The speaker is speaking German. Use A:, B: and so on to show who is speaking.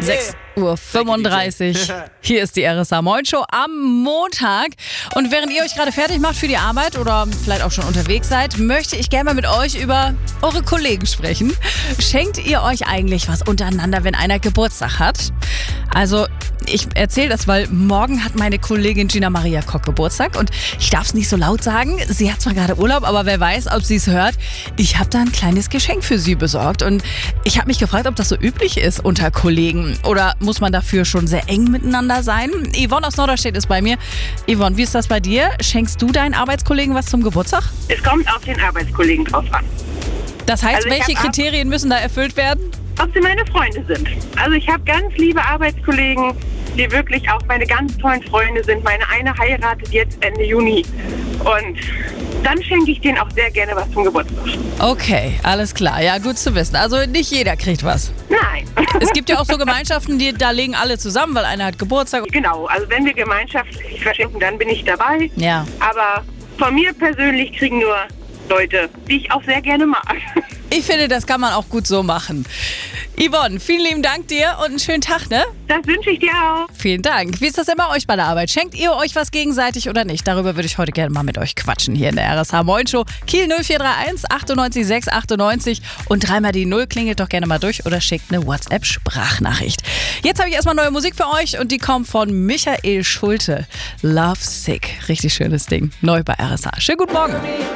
A: 6:35 Uhr. Hier ist die RSA Moin Show am Montag. Und während ihr euch gerade fertig macht für die Arbeit oder vielleicht auch schon unterwegs seid, möchte ich gerne mal mit euch über eure Kollegen sprechen. Schenkt ihr euch eigentlich was untereinander, wenn einer Geburtstag hat? Also, ich erzähle das, weil morgen hat meine Kollegin Gina Maria Koch Geburtstag und ich darf es nicht so laut sagen. Sie hat zwar gerade Urlaub, aber wer weiß, ob sie es hört. Ich habe da ein kleines Geschenk für sie besorgt und ich habe mich gefragt, ob das so üblich ist unter Kollegen oder muss man dafür schon sehr eng miteinander sein? Yvonne aus Norderstedt ist bei mir. Yvonne, wie ist das bei dir? Schenkst du deinen Arbeitskollegen was zum Geburtstag?
B: Es kommt auf den Arbeitskollegen drauf an.
A: Das heißt, welche Kriterien müssen da erfüllt werden?
B: Ob sie meine Freunde sind. Also ich habe ganz liebe Arbeitskollegen, die wirklich auch meine ganz tollen Freunde sind. Meine eine heiratet jetzt Ende Juni. Und dann schenke ich denen auch sehr gerne was zum Geburtstag.
A: Okay, alles klar. Ja, gut zu wissen. Also nicht jeder kriegt was.
B: Nein.
A: Es gibt ja auch so Gemeinschaften, da legen alle zusammen, weil einer hat Geburtstag.
B: Genau, also wenn wir gemeinschaftlich verschenken, dann bin ich dabei.
A: Ja.
B: Aber von mir persönlich kriegen nur Leute, die ich auch sehr gerne mag.
A: Ich finde, das kann man auch gut so machen. Yvonne, vielen lieben Dank dir und einen schönen Tag, ne?
B: Das wünsche ich dir auch.
A: Vielen Dank. Wie ist das denn bei euch bei der Arbeit? Schenkt ihr euch was gegenseitig oder nicht? Darüber würde ich heute gerne mal mit euch quatschen hier in der RSH Moin Show. Kiel 0431 98 6 98 und dreimal die 0. Klingelt doch gerne mal durch oder schickt eine WhatsApp-Sprachnachricht. Jetzt habe ich erstmal neue Musik für euch und die kommt von Michael Schulte. Love Sick. Richtig schönes Ding. Neu bei RSH. Schönen guten Morgen.